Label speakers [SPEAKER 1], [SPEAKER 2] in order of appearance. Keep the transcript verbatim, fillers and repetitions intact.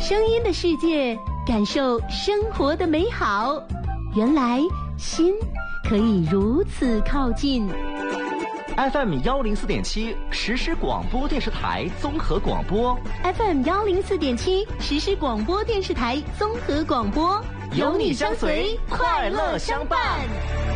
[SPEAKER 1] 声音的世界，感受生活的美好。原来心可以如此靠近。
[SPEAKER 2] F M 幺零四点七实时广播电视台综合广播
[SPEAKER 1] ，F M 幺零四点七实时广播电视台综合广播，
[SPEAKER 2] 有你相随，快乐相伴。